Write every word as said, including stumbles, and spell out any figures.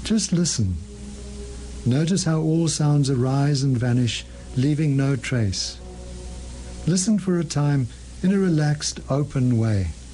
Just listen. Notice how all sounds arise and vanish, leaving no trace. Listen for a time in a relaxed, open way.